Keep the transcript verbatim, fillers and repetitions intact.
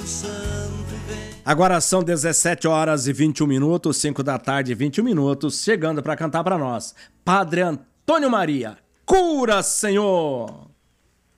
Agora são dezessete horas e vinte e um minutos, cinco da tarde e vinte e um minutos, chegando para cantar para nós, Padre Antônio Maria, cura, Senhor!